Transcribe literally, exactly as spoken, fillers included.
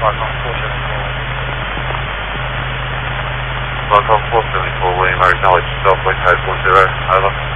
Falcon four seventy-four. Falcon four seventy-four, William, I acknowledge Southwest Code four zero, over.